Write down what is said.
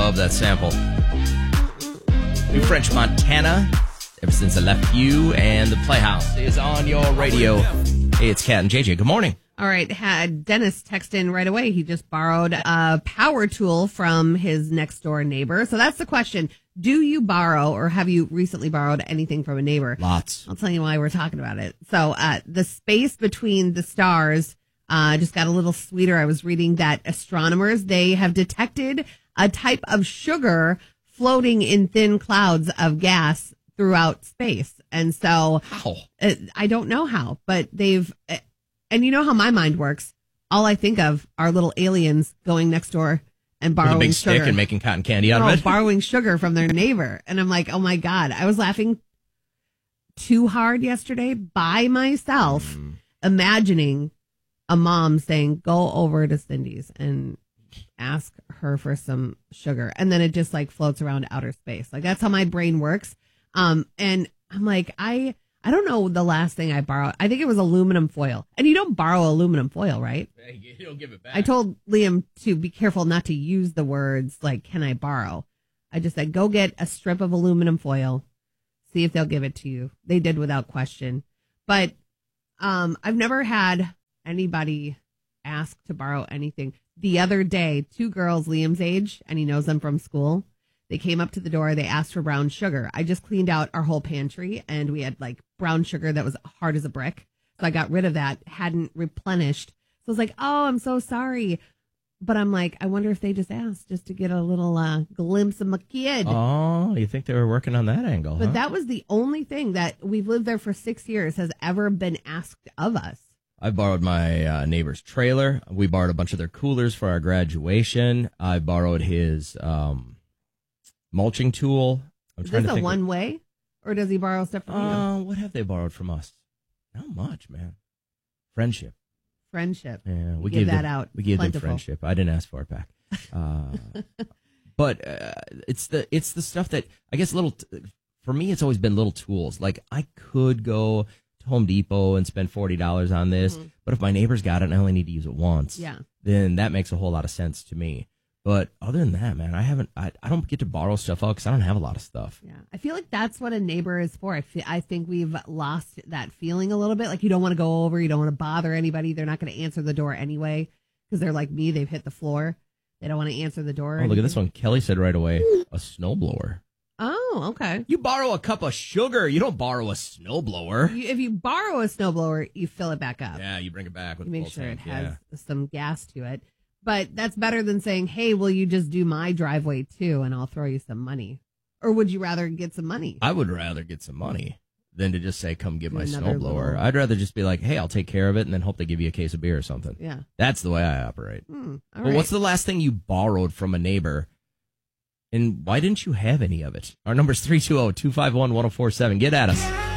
love that sample. New French Montana, Ever Since I Left You, and the Playhouse is on your radio. Hey, it's Kat and JJ. Good morning. All right. Had Dennis text in right away. He just borrowed a power tool from his next door neighbor. So that's the question. Do you borrow or have you recently borrowed anything from a neighbor? Lots. I'll tell you why we're talking about it. So the space between the stars just got a little sweeter. I was reading that astronomers, they have detected a type of sugar floating in thin clouds of gas throughout space. And so I don't know how, but they've, and you know how my mind works. All I think of are little aliens going next door and borrowing with a big sugar. stick and making cotton candy out of it. Borrowing sugar from their neighbor. And I'm like, oh my God. I was laughing too hard yesterday by myself, imagining a mom saying, go over to Cindy's and ask her for some sugar. And then it just like floats around outer space. Like that's how my brain works. And I'm like, I don't know the last thing I borrowed. I think it was aluminum foil. And you don't borrow aluminum foil, right? You don't give it back. I told Liam to be careful not to use the words like, can I borrow? I just said, go get a strip of aluminum foil. See if they'll give it to you. They did without question. But I've never had anybody ask to borrow anything. The other day, 2 girls Liam's age, and he knows them from school. They came up to the door. They asked for brown sugar. I just cleaned out our whole pantry, and we had like brown sugar that was hard as a brick. So I got rid of that, hadn't replenished. So I was like, oh, I'm so sorry. But I'm like, I wonder if they just asked just to get a little glimpse of my kid. Oh, you think they were working on that angle, But huh? that was the only thing that we've lived there for 6 years has ever been asked of us. I borrowed my neighbor's trailer. We borrowed a bunch of their coolers for our graduation. I borrowed his mulching tool. Is this a one-way, or does he borrow stuff from you? What have they borrowed from us? Not much, man. Friendship. Friendship. Yeah, we gave that out. We gave Plentiful. them friendship. I didn't ask for it back. But it's the stuff that I guess for me. It's always been little tools. Like I could go to Home Depot and spend $40 on this, but if my neighbor's got it and I only need to use it once, then that makes a whole lot of sense to me. But other than that, man, I don't get to borrow stuff out because I don't have a lot of stuff. Yeah, I feel like that's what a neighbor is for. I think we've lost that feeling a little bit. Like you don't want to go over, you don't want to bother anybody. They're not going to answer the door anyway because they're like me. They've hit the floor. They don't want to answer the door. Oh, look at this one. Kelly said right away, a snowblower. Oh, okay. You borrow a cup of sugar. You don't borrow a snowblower. If you borrow a snowblower, you fill it back up. Yeah, you bring it back with you the make sure tank. it has some gas to it. But that's better than saying, hey, will you just do my driveway too, and I'll throw you some money? Or would you rather get some money? I would rather get some money than to just say, come get my Another snowblower. little- I'd rather just be like, hey, I'll take care of it, and then hope they give you a case of beer or something. Yeah. That's the way I operate. All But right. what's the last thing you borrowed from a neighbor? And why didn't you have any of it? Our number's 320-251-1047. Get at us.